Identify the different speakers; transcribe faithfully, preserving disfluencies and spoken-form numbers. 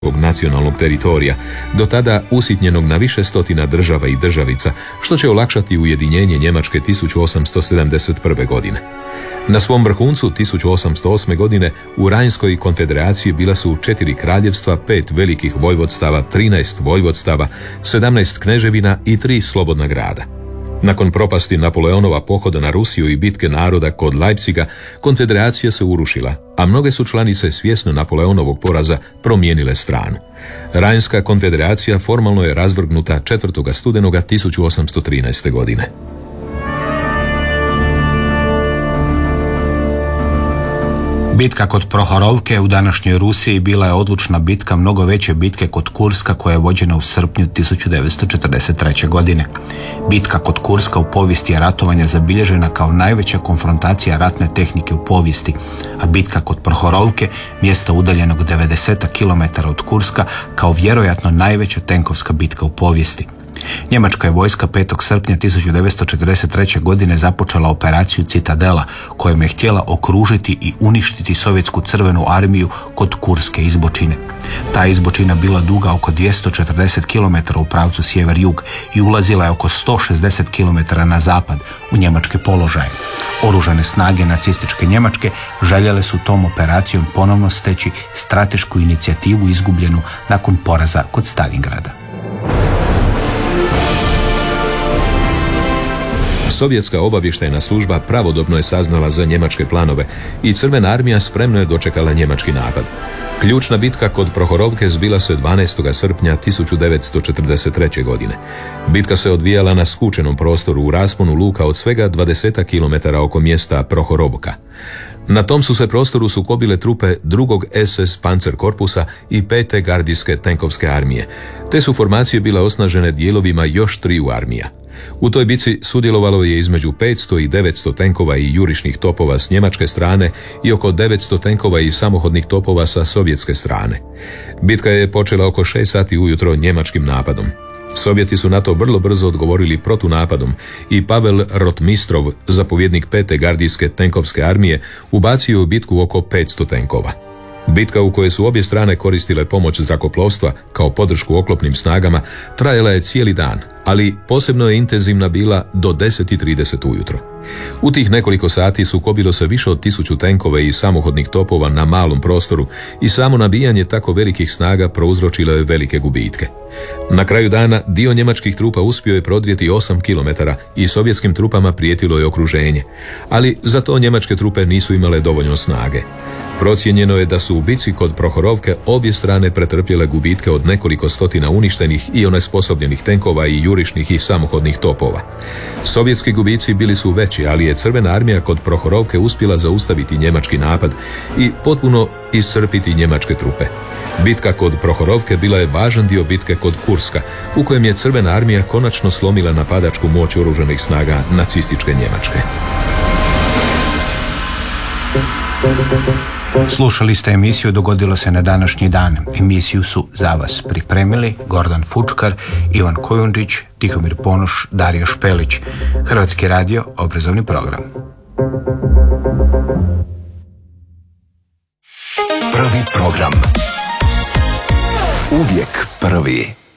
Speaker 1: nacionalnog teritorija, do tada usitnjenog na više stotina država i državica, što će olakšati ujedinjenje Njemačke tisuću osamsto sedamdeset prve. godine. Na svom vrhuncu tisuću osamsto osme. godine u Rajnskoj konfederaciji bila su četiri kraljevstva, pet velikih vojvodstava, trinaest vojvodstava, sedamnaest kneževina i tri slobodna grada. Nakon propasti Napoleonova pohoda na Rusiju i bitke naroda kod Leipziga, konfederacija se urušila, a mnoge su članice svjesno Napoleonovog poraza promijenile stranu. Rajnska konfederacija formalno je razvrgnuta četvrtog studenoga tisuću osamsto trinaeste. godine.
Speaker 2: Bitka kod Prohorovke u današnjoj Rusiji bila je odlučna bitka mnogo veće bitke kod Kurska koja je vođena u srpnju tisuću devetsto četrdeset treće. godine. Bitka kod Kurska u povijesti je ratovanja zabilježena kao najveća konfrontacija ratne tehnike u povijesti, a bitka kod Prohorovke, mjesta udaljenog devedeset kilometara od Kurska, kao vjerojatno najveća tenkovska bitka u povijesti. Njemačka je vojska petog srpnja tisuću devetsto četrdeset treće. godine započela operaciju Citadela, kojom je htjela okružiti i uništiti sovjetsku crvenu armiju kod Kurske izbočine. Ta izbočina bila duga oko dvjesto četrdeset kilometara u pravcu sjever-jug i ulazila je oko sto šezdeset kilometara na zapad u njemačke položaje. Oružane snage nacističke Njemačke željele su tom operacijom ponovno steći stratešku inicijativu izgubljenu nakon poraza kod Stalingrada.
Speaker 1: Sovjetska obavještajna služba pravodobno je saznala za njemačke planove i Crvena armija spremno je dočekala njemački napad. Ključna bitka kod Prohorovke zbila se dvanaestog srpnja tisuću devetsto četrdeset treće. godine. Bitka se odvijala na skučenom prostoru u rasponu luka od svega dvadeset kilometara oko mjesta Prohorovka. Na tom su se prostoru sukobile trupe drugog es es Panzerkorpusa i pete gardijske tenkovske armije. Te su formacije bile osnažene dijelovima još triju armija. U toj bitci sudjelovalo je između petsto i devetsto tenkova i jurišnih topova s njemačke strane i oko devetsto tenkova i samohodnih topova sa sovjetske strane. Bitka je počela oko šest sati ujutro njemačkim napadom. Sovjeti su na to vrlo brzo odgovorili protunapadom i Pavel Rotmistrov, zapovjednik pete gardijske tenkovske armije, ubacio u bitku oko petsto tenkova. Bitka u kojoj su obje strane koristile pomoć zrakoplovstva kao podršku oklopnim snagama trajala je cijeli dan, ali posebno je intenzivna bila do deset i trideset ujutro. U tih nekoliko sati sukobilo se više od tisuću tenkova i samohodnih topova na malom prostoru i samo nabijanje tako velikih snaga prouzročilo je velike gubitke. Na kraju dana dio njemačkih trupa uspio je prodrijeti osam kilometara i sovjetskim trupama prijetilo je okruženje, ali za to njemačke trupe nisu imale dovoljno snage. Procijenjeno je da su u bici kod Prohorovke obje strane pretrpjele gubitke od nekoliko stotina uništenih i onesposobljenih tenkova i jurišnih i samohodnih topova. Sovjetski gubici bili su veći, ali je Crvena armija kod Prohorovke uspjela zaustaviti njemački napad i potpuno iscrpiti njemačke trupe. Bitka kod Prohorovke bila je važan dio bitke kod Kurska, u kojem je Crvena armija konačno slomila napadačku moć oružanih snaga nacističke Njemačke.
Speaker 2: Slušali ste emisiju Dogodilo se na današnji dan. Emisiju su za vas pripremili Gordan Fučkar, Ivan Kojundžić, Tihomir Ponoš, Dario Špelić. Hrvatski radio, obrazovni program.
Speaker 3: Prvi program. Uvijek prvi.